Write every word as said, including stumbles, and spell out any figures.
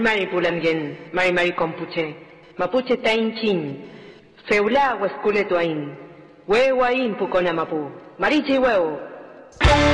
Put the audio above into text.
mari pulamgen, mari mari compuche, mapuche tain chin, feula huescule tuain, huehuain pucona mapu, marichi huevo.